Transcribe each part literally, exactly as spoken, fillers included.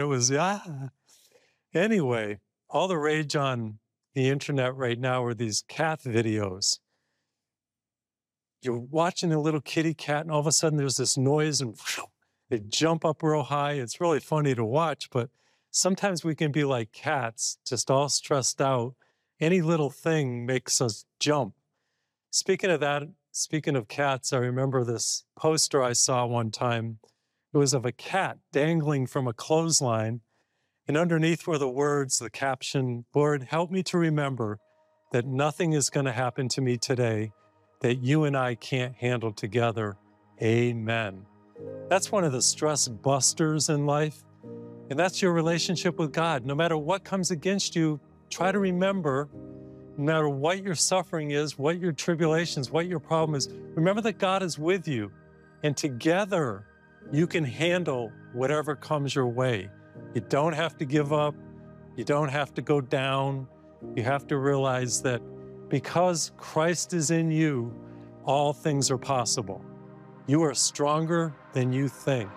was, yeah. Anyway, all the rage on the internet right now are these cat videos. You're watching a little kitty cat and all of a sudden there's this noise and whew, they jump up real high. It's really funny to watch, but sometimes we can be like cats, just all stressed out. Any little thing makes us jump. Speaking of that, speaking of cats, I remember this poster I saw one time. It was of a cat dangling from a clothesline, and underneath were the words, the caption, "Lord, help me to remember that nothing is going to happen to me today that you and I can't handle together. Amen." That's one of the stress busters in life, and that's your relationship with God. No matter what comes against you, try to remember, no matter what your suffering is, what your tribulations, what your problem is, remember that God is with you, and together you can handle whatever comes your way. You don't have to give up. You don't have to go down. You have to realize that because Christ is in you, all things are possible. You are stronger than you think.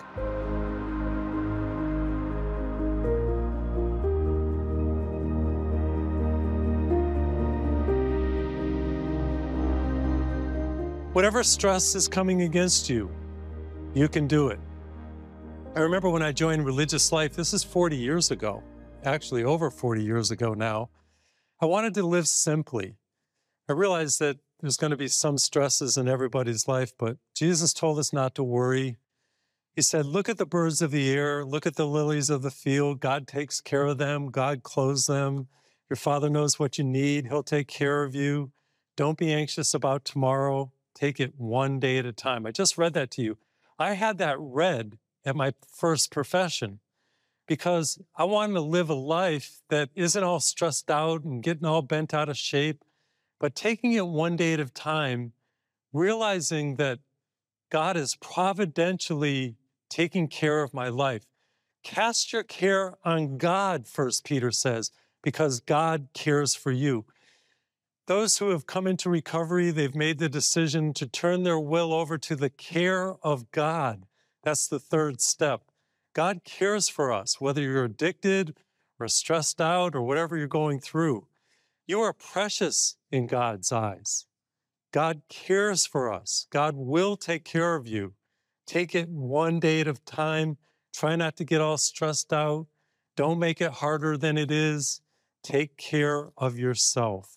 Whatever stress is coming against you, you can do it. I remember when I joined religious life, this is forty years ago, actually over forty years ago now, I wanted to live simply. I realized that there's going to be some stresses in everybody's life, but Jesus told us not to worry. He said, look at the birds of the air, look at the lilies of the field. God takes care of them. God clothes them. Your Father knows what you need. He'll take care of you. Don't be anxious about tomorrow. Take it one day at a time. I just read that to you. I had that read at my first profession because I wanted to live a life that isn't all stressed out and getting all bent out of shape, but taking it one day at a time, realizing that God is providentially taking care of my life. Cast your care on God, First Peter says, because God cares for you. Those who have come into recovery, they've made the decision to turn their will over to the care of God. That's the third step. God cares for us, whether you're addicted or stressed out or whatever you're going through. You are precious in God's eyes. God cares for us. God will take care of you. Take it one day at a time. Try not to get all stressed out. Don't make it harder than it is. Take care of yourself.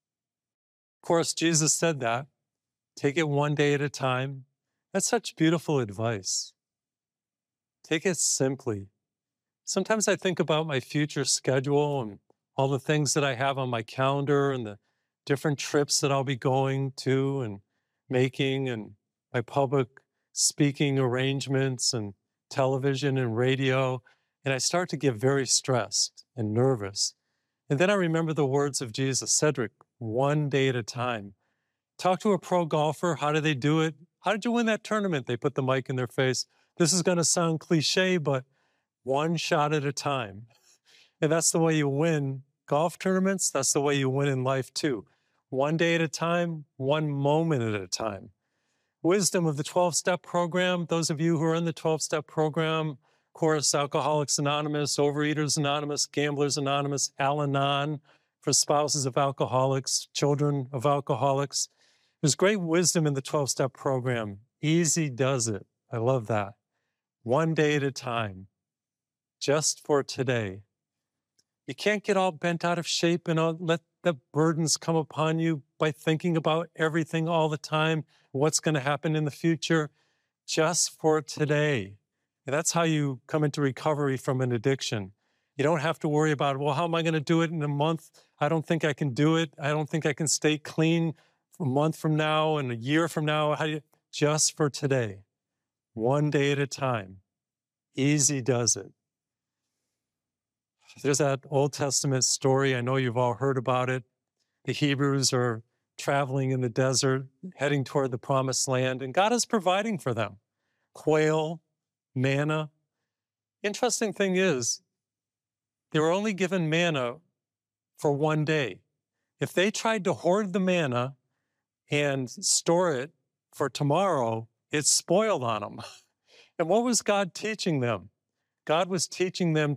Of course, Jesus said that. Take it one day at a time. That's such beautiful advice. Take it simply. Sometimes I think about my future schedule and all the things that I have on my calendar and the different trips that I'll be going to and making and my public speaking arrangements and television and radio. And I start to get very stressed and nervous. And then I remember the words of Jesus, Cedric, one day at a time. Talk to a pro golfer. How did they do it? How did you win that tournament? They put the mic in their face. This is going to sound cliche, but one shot at a time. And that's the way you win golf tournaments. That's the way you win in life too. One day at a time, one moment at a time. Wisdom of the twelve-step program. Those of you who are in the twelve-step program, of course, Alcoholics Anonymous, Overeaters Anonymous, Gamblers Anonymous, Al-Anon for spouses of alcoholics, children of alcoholics. There's great wisdom in the twelve-step program. Easy does it. I love that. One day at a time, just for today. You can't get all bent out of shape and all, let the burdens come upon you by thinking about everything all the time, what's going to happen in the future, just for today. And that's how you come into recovery from an addiction. You don't have to worry about, well, how am I going to do it in a month? I don't think I can do it. I don't think I can stay clean a month from now and a year from now. How do you, just for today, one day at a time. Easy does it. There's that Old Testament story. I know you've all heard about it. The Hebrews are traveling in the desert, heading toward the promised land, and God is providing for them. Quail, manna. Interesting thing is, they were only given manna for one day. If they tried to hoard the manna and store it for tomorrow, it spoiled on them. And what was God teaching them? God was teaching them